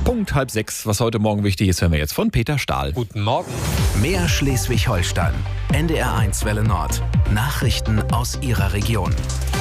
Punkt 5:30, was heute Morgen wichtig ist, hören wir jetzt von Peter Stahl. Guten Morgen. Mehr Schleswig-Holstein. NDR1 Welle Nord. Nachrichten aus Ihrer Region.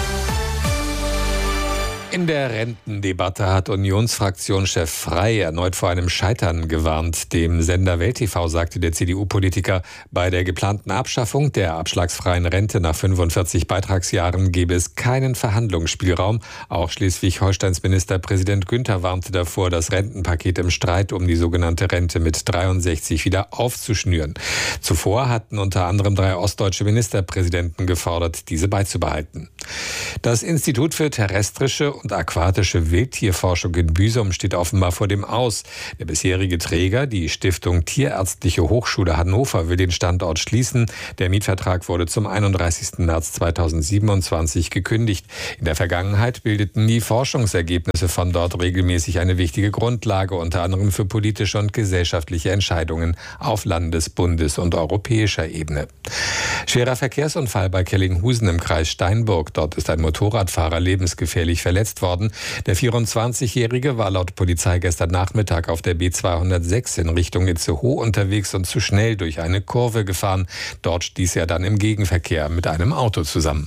In der Rentendebatte hat Unionsfraktionschef Frey erneut vor einem Scheitern gewarnt. Dem Sender Welt TV sagte der CDU-Politiker, bei der geplanten Abschaffung der abschlagsfreien Rente nach 45 Beitragsjahren gebe es keinen Verhandlungsspielraum. Auch Schleswig-Holsteins Ministerpräsident Günther warnte davor, das Rentenpaket im Streit um die sogenannte Rente mit 63 wieder aufzuschnüren. Zuvor hatten unter anderem 3 ostdeutsche Ministerpräsidenten gefordert, diese beizubehalten. Das Institut für terrestrische und aquatische Wildtierforschung in Büsum steht offenbar vor dem Aus. Der bisherige Träger, die Stiftung Tierärztliche Hochschule Hannover, will den Standort schließen. Der Mietvertrag wurde zum 31. März 2027 gekündigt. In der Vergangenheit bildeten die Forschungsergebnisse von dort regelmäßig eine wichtige Grundlage, unter anderem für politische und gesellschaftliche Entscheidungen auf Landes-, Bundes- und europäischer Ebene. Schwerer Verkehrsunfall bei Kellinghusen im Kreis Steinburg. Dort ist ein Motorradfahrer lebensgefährlich verletzt worden. Der 24-Jährige war laut Polizei gestern Nachmittag auf der B206 in Richtung Itzehoe unterwegs und zu schnell durch eine Kurve gefahren. Dort stieß er dann im Gegenverkehr mit einem Auto zusammen.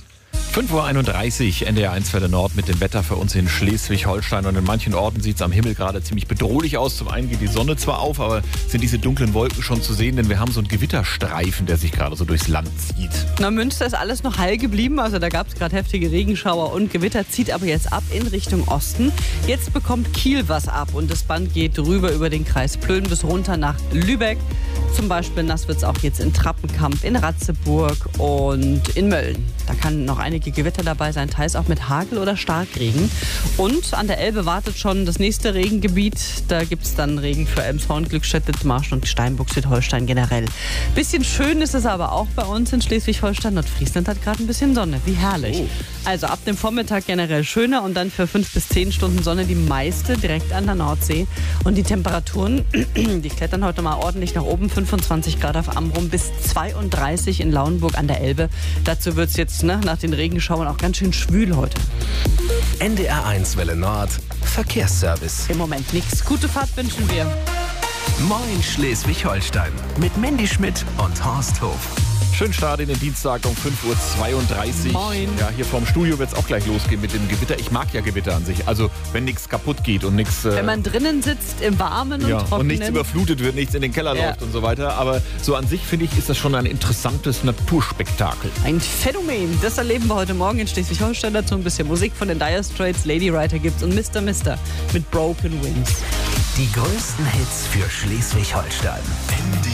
5:31 Uhr, NDR1 Welle Nord mit dem Wetter für uns in Schleswig-Holstein. Und in manchen Orten sieht es am Himmel gerade ziemlich bedrohlich aus. Zum einen geht die Sonne zwar auf, aber sind diese dunklen Wolken schon zu sehen, denn wir haben so einen Gewitterstreifen, der sich gerade so durchs Land zieht. Na, Münster ist alles noch heil geblieben. Also da gab es gerade heftige Regenschauer und Gewitter, zieht aber jetzt ab in Richtung Osten. Jetzt bekommt Kiel was ab und das Band geht rüber über den Kreis Plön bis runter nach Lübeck. Zum Beispiel nass wird es auch jetzt in Trappenkamp, in Ratzeburg und in Mölln. Da kann noch einige Gewitter dabei sein, teils auch mit Hagel oder Starkregen. Und an der Elbe wartet schon das nächste Regengebiet. Da gibt es dann Regen für Elmshorn, Glückstädt, Dithmarschen und Steinburg, Südholstein generell. Bisschen schön ist es aber auch bei uns in Schleswig-Holstein. Nordfriesland hat gerade ein bisschen Sonne. Wie herrlich. Oh. Also ab dem Vormittag generell schöner und dann für 5 bis 10 Stunden Sonne die meiste direkt an der Nordsee. Und die Temperaturen, die klettern heute mal ordentlich nach oben. 25 Grad auf Amrum bis 32 in Lauenburg an der Elbe. Dazu wird es jetzt nach den Regenschauern auch ganz schön schwül heute. NDR1 Welle Nord. Verkehrsservice. Im Moment nichts. Gute Fahrt wünschen wir. Moin Schleswig-Holstein. Mit Mandy Schmidt und Horst Hof. Schönen Start in den Dienstag um 5:32 Uhr. Moin. Ja, hier vorm Studio wird es auch gleich losgehen mit dem Gewitter. Ich mag ja Gewitter an sich. Also wenn nichts kaputt geht und nichts... Wenn man drinnen sitzt, im Warmen und Trockenen. und nichts überflutet wird, nichts in den Keller läuft und so weiter. Aber so an sich, finde ich, ist das schon ein interessantes Naturspektakel. Ein Phänomen. Das erleben wir heute Morgen in Schleswig-Holstein. Dazu ein bisschen Musik von den Dire Straits, Lady Writer gibt's und Mr. Mister mit Broken Wings. Die größten Hits für Schleswig-Holstein.